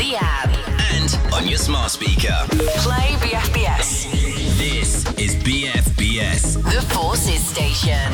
the app, and on your smart speaker. play BFBS, This is BFBS. the Forces Station.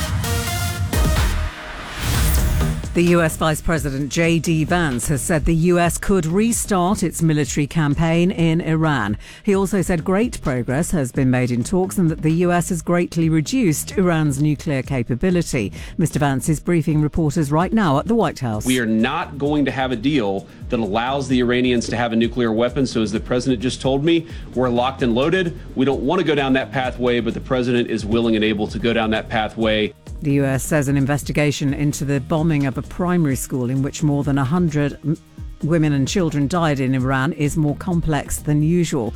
The US Vice President J.D. Vance has said the US could restart its military campaign in Iran. He also said great progress has been made in talks and that the US has greatly reduced Iran's nuclear capability. Mr. Vance is briefing reporters right now at the White House. We are not going to have a deal that allows the Iranians to have a nuclear weapon. So as the president just told me, we're locked and loaded. We don't want to go down that pathway, but the president is willing and able to go down that pathway. The US says an investigation into the bombing of a primary school in which more than 100 women and children died in Iran is more complex than usual.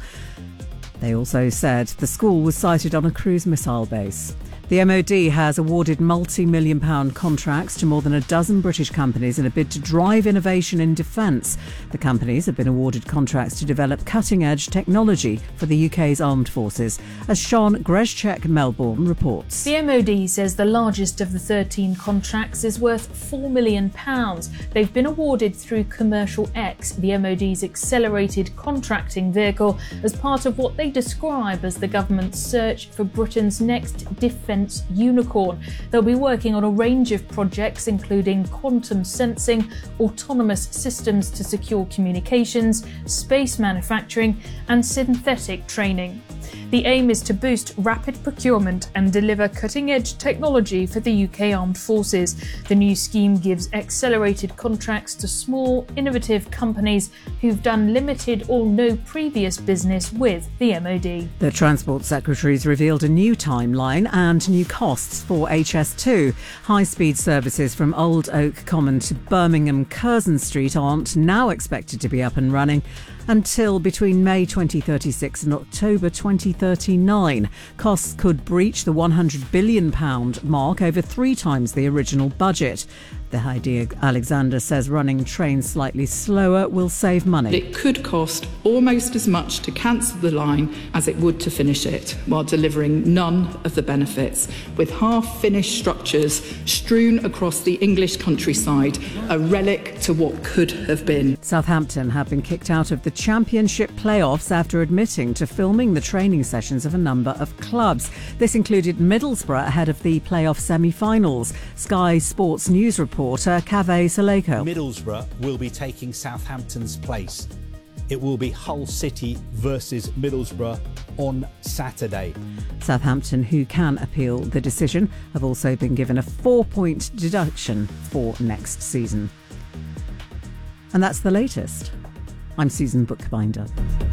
They also said the school was sited on a cruise missile base. The MOD has awarded multi-million-pound contracts to more than a dozen British companies in a bid to drive innovation in defence. The companies have been awarded contracts to develop cutting-edge technology for the UK's armed forces, as Sean Greszczek Melbourne reports. The MOD says the largest of the 13 contracts is worth £4 million. They've been awarded through Commercial X, the MOD's accelerated contracting vehicle, as part of what they describe as the government's search for Britain's next defence unicorn. They'll be working on a range of projects, including quantum sensing, autonomous systems to secure communications, space manufacturing, and synthetic training. The aim is to boost rapid procurement and deliver cutting-edge technology for the UK Armed Forces. The new scheme gives accelerated contracts to small, innovative companies who've done limited or no previous business with the MOD. The Transport Secretary's revealed a new timeline and new costs for HS2. High-speed services from Old Oak Common to Birmingham Curzon Street aren't now expected to be up and running until between May 2036 and October 2039. Costs could breach the £100 billion mark, over 3 times the original budget. The Heidi Alexander says running trains slightly slower will save money. It could cost almost as much to cancel the line as it would to finish it, while delivering none of the benefits. With half-finished structures strewn across the English countryside, a relic to what could have been. Southampton have been kicked out of the Championship playoffs after admitting to filming the training sessions of a number of clubs. This included Middlesbrough ahead of the playoff semi-finals. Sky Sports news reporter Kaveh Saleko. Middlesbrough will be taking Southampton's place. It will be Hull City versus Middlesbrough on Saturday. Southampton, who can appeal the decision, have also been given a 4-point deduction for next season. And that's the latest. I'm Susan Bookbinder.